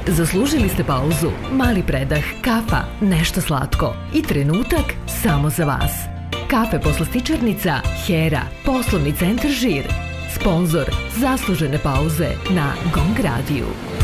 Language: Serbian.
Zaslužili ste pauzu, mali predah, kafa, nešto slatko i trenutak samo za vas. Kafe poslastičarnica Hera, poslovni centar Žir. Sponzor zaslužene pauze na GONG radiju.